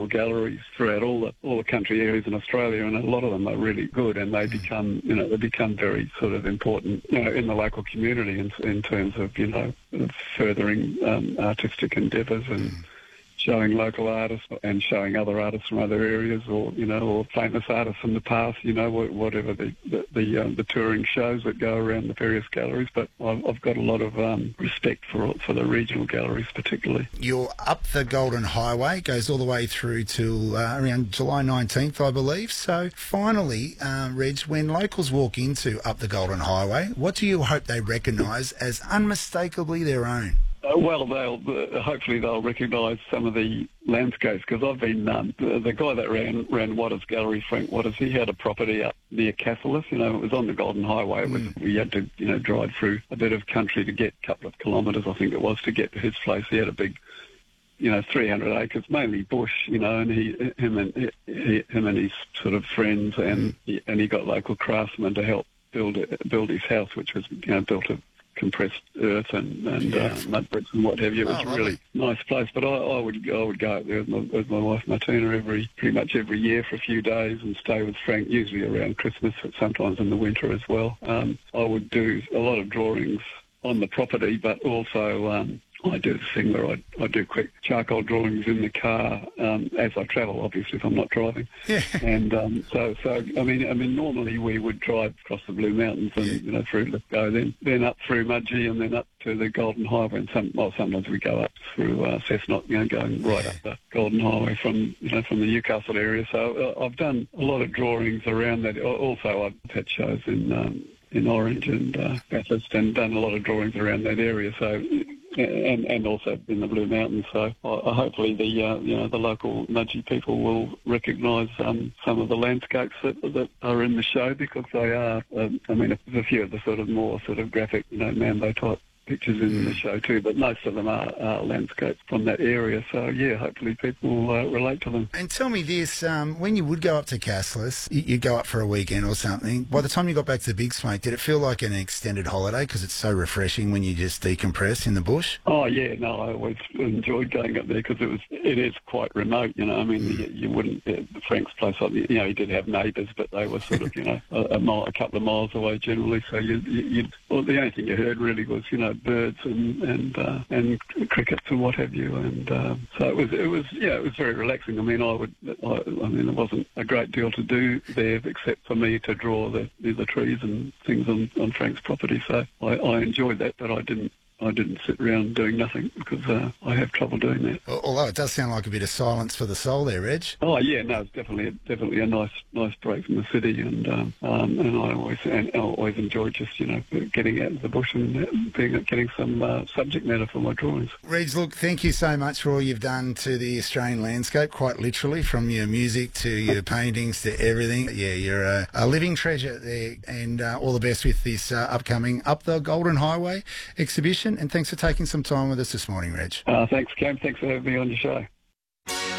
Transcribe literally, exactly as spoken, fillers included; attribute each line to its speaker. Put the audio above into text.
Speaker 1: local galleries throughout all the all the country areas in Australia, and a lot of them are really good, and they become, you know, they become very sort of important, you know, in the local community in, in terms of, you know, furthering um, artistic endeavours and showing local artists and showing other artists from other areas, or, you know, or famous artists from the past, you know, whatever the the the, um, the touring shows that go around the various galleries. But I've, I've got a lot of um, respect for for the regional galleries, particularly.
Speaker 2: You're up the Golden Highway, goes all the way through to uh, around July nineteenth, I believe. So finally, uh, Reg, when locals walk into Up the Golden Highway, what do you hope they recognise as unmistakably their own?
Speaker 1: Uh, well, they'll uh, hopefully they'll recognise some of the landscapes, because I've been um, the, the guy that ran ran Waters Gallery, Frank Waters. He had a property up near Cassilis. You know, it was on the Golden Highway. It was, mm. We had to, you know, drive through a bit of country to get a couple of kilometres, I think it was, to get to his place. He had a big, you know, three hundred acres, mainly bush, you know, and he, him and he, him and his sort of friends, and he, and he got local craftsmen to help build it, build his house, which was, you know, built of compressed earth and, and yeah. uh, mud bricks and what have you. It was oh, a really nice place. But I, I would I would go up there with my, with my wife Martina every pretty much every year for a few days and stay with Frank, usually around Christmas, but sometimes in the winter as well. Um, I would do a lot of drawings on the property, but also um, I do this thing where I, I do quick charcoal drawings in the car um, as I travel, obviously, if I'm not driving.
Speaker 2: Yeah.
Speaker 1: And um, so, so I mean, I mean, normally we would drive across the Blue Mountains and, you know, through Lithgow, then then up through Mudgee and then up to the Golden Highway. And some, well, sometimes we go up through uh, Cessnock, you know, going right up the Golden Highway from, you know, from the Newcastle area. So uh, I've done a lot of drawings around that. Also, I've had shows in um, in Orange and uh, Bathurst and done a lot of drawings around that area. So. And, and also in the Blue Mountains, so uh, hopefully the uh, you know the local Mudgee people will recognise um, some of the landscapes that, that are in the show, because they are. Um, I mean, there's a few of the sort of more sort of graphic, you know, Mambo type pictures in the show too, but most of them are, are landscapes from that area. So yeah, hopefully people uh, relate to them.
Speaker 2: And tell me this: um, when you would go up to Cassilis, you, you go up for a weekend or something. By the time you got back to the Big Smoke, did it feel like an extended holiday? Because it's so refreshing when you just decompress in the bush.
Speaker 1: Oh yeah, no, I always enjoyed going up there because it was it is quite remote. You know, I mean, you, you wouldn't uh, Frank's place. You know, he did have neighbours, but they were sort of you know a, a mile, a couple of miles away generally. So you, you, you'd, well, the only thing you heard really was you know birds and and uh, and crickets and what have you, and um, so it was it was yeah it was very relaxing. I mean, I would I, I mean there wasn't a great deal to do there except for me to draw the the trees and things on, on Frank's property. So I, I enjoyed that, but I didn't. I didn't sit around doing nothing because uh, I have trouble doing that.
Speaker 2: Although it does sound like a bit of silence for the soul there, Reg.
Speaker 1: Oh yeah, no, it's definitely definitely a nice nice break from the city, and um, um, and I always and I always enjoy just you know getting out of the bush and being getting some uh, subject matter for my drawings.
Speaker 2: Reg, look, thank you so much for all you've done to the Australian landscape, quite literally, from your music to your paintings to everything. Yeah, you're a, a living treasure there, and uh, all the best with this uh, upcoming Up the Golden Highway exhibition. And thanks for taking some time with us this morning, Reg.
Speaker 1: Uh, thanks, Cam. Thanks for having me on your show.